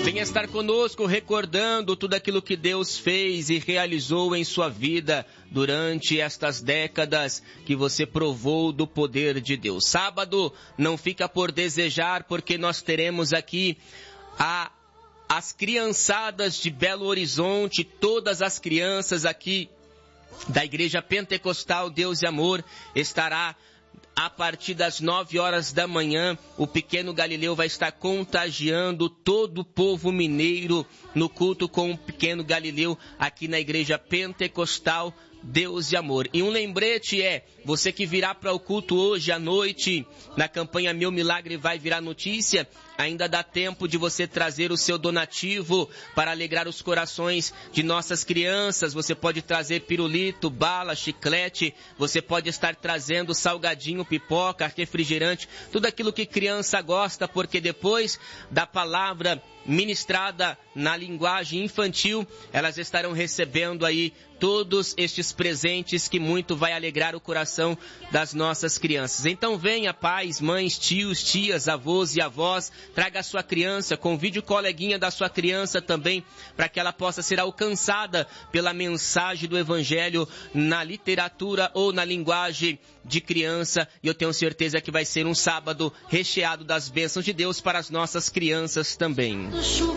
Venha estar conosco recordando tudo aquilo que Deus fez e realizou em sua vida durante estas décadas que você provou do poder de Deus. Sábado não fica por desejar, porque nós teremos aqui as criançadas de Belo Horizonte, todas as crianças aqui da Igreja Pentecostal Deus e Amor estará a partir das 9 horas da manhã. O pequeno Galileu vai estar contagiando todo o povo mineiro no culto com o pequeno Galileu aqui na Igreja Pentecostal Deus e Amor. E um lembrete você que virá para o culto hoje à noite, na campanha Meu Milagre Vai Virar Notícia, ainda dá tempo de você trazer o seu donativo para alegrar os corações de nossas crianças. Você pode trazer pirulito, bala, chiclete, você pode estar trazendo salgadinho, pipoca, refrigerante, tudo aquilo que criança gosta, porque depois da palavra ministrada na linguagem infantil, elas estarão recebendo aí todos estes presentes que muito vai alegrar o coração das nossas crianças. Então venha, pais, mães, tios, tias, avós e avós, traga a sua criança, convide o coleguinha da sua criança também, para que ela possa ser alcançada pela mensagem do Evangelho na literatura ou na linguagem de criança. E eu tenho certeza que vai ser um sábado recheado das bênçãos de Deus para as nossas crianças também.